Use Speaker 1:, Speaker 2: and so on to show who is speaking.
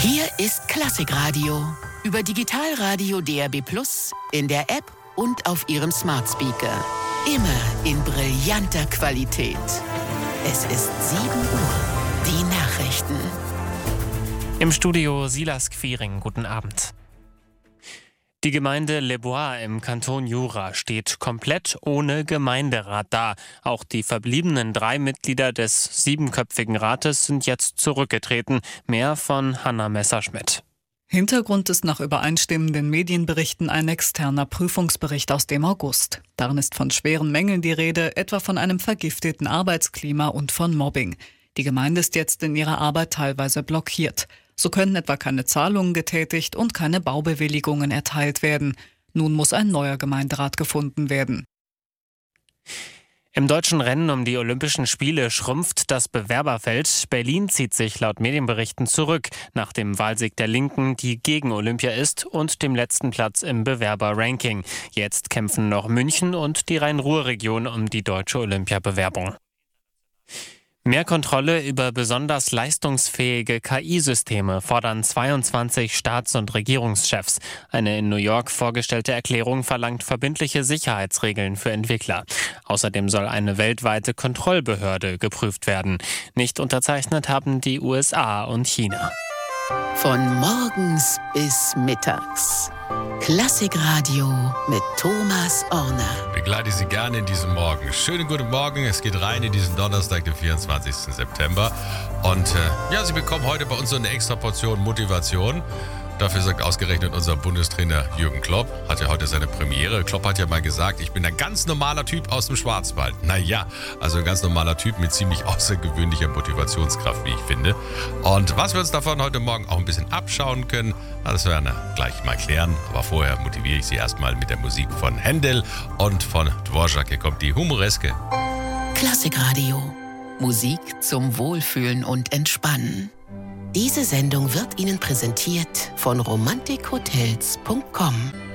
Speaker 1: Hier ist Klassikradio. Über Digitalradio DAB+, in der App und auf Ihrem Smart Speaker. Immer in brillanter Qualität. Es ist 7 Uhr. Die Nachrichten.
Speaker 2: Im Studio Silas Quiring. Guten Abend. Die Gemeinde Le Bois im Kanton Jura steht komplett ohne Gemeinderat da. Auch die verbliebenen 3 Mitglieder des 7-köpfigen Rates sind jetzt zurückgetreten. Mehr von Hanna Messerschmidt.
Speaker 3: Hintergrund ist nach übereinstimmenden Medienberichten ein externer Prüfungsbericht aus dem August. Darin ist von schweren Mängeln die Rede, etwa von einem vergifteten Arbeitsklima und von Mobbing. Die Gemeinde ist jetzt in ihrer Arbeit teilweise blockiert. So können etwa keine Zahlungen getätigt und keine Baubewilligungen erteilt werden. Nun muss ein neuer Gemeinderat gefunden werden.
Speaker 2: Im deutschen Rennen um die Olympischen Spiele schrumpft das Bewerberfeld. Berlin zieht sich laut Medienberichten zurück, nach dem Wahlsieg der Linken, die gegen Olympia ist, und dem letzten Platz im Bewerberranking. Jetzt kämpfen noch München und die Rhein-Ruhr-Region um die deutsche Olympiabewerbung. Mehr Kontrolle über besonders leistungsfähige KI-Systeme fordern 22 Staats- und Regierungschefs. Eine in New York vorgestellte Erklärung verlangt verbindliche Sicherheitsregeln für Entwickler. Außerdem soll eine weltweite Kontrollbehörde geprüft werden. Nicht unterzeichnet haben die USA und China.
Speaker 1: Von morgens bis mittags. Klassikradio mit Thomas Orner.
Speaker 4: Begleite Sie gerne in diesem Morgen. Schönen guten Morgen. Es geht rein in diesen Donnerstag, den 24. September. Und Sie bekommen heute bei uns so eine extra Portion Motivation. Dafür sorgt ausgerechnet unser Bundestrainer Jürgen Klopp. Hat ja heute seine Premiere. Klopp hat ja mal gesagt, ich bin ein ganz normaler Typ aus dem Schwarzwald. Naja, also ein ganz normaler Typ mit ziemlich außergewöhnlicher Motivationskraft, wie ich finde. Und was wir uns davon heute Morgen auch ein bisschen abschauen können, das werden wir gleich mal klären. Aber vorher motiviere ich Sie erstmal mit der Musik von Händel und von Dvorak. Hier kommt die Humoreske.
Speaker 1: Klassikradio. Musik zum Wohlfühlen und Entspannen. Diese Sendung wird Ihnen präsentiert von romantikhotels.com.